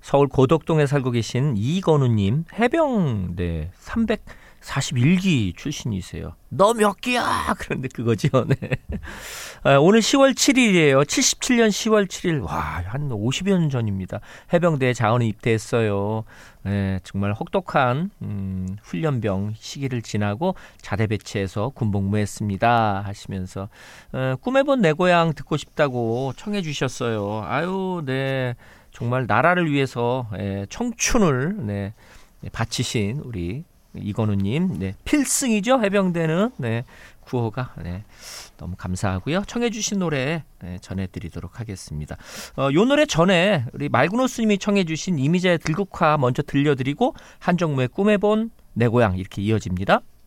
서울 고덕동에 살고 계신 이건우님, 해병대 341기 출신이세요. 너 몇 기야? 그런데 그거죠. 네. 오늘 10월 7일이에요. 77년 10월 7일. 와, 한 50여 년 전입니다. 해병대에 자원에 입대했어요. 네, 정말 혹독한 훈련병 시기를 지나고 자대 배치해서 군복무했습니다. 하시면서 꿈에 본 내 고향 듣고 싶다고 청해 주셨어요. 아유, 네. 정말 나라를 위해서 청춘을 바치신 우리 이건우님, 네, 필승이죠. 해병대는. 네, 구호가. 네, 너무 감사하고요. 청해주신 노래 전해드리도록 하겠습니다. 요 노래 전에 우리 말구노스님이 청해주신 이미자의 들국화 먼저 들려드리고 한정무의 꿈에 본 내 고향 이렇게 이어집니다.